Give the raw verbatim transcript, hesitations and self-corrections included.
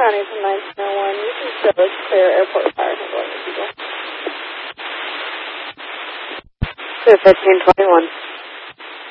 County from nineteen oh one. You can show us clear airport fire handling people. fifteen twenty-one.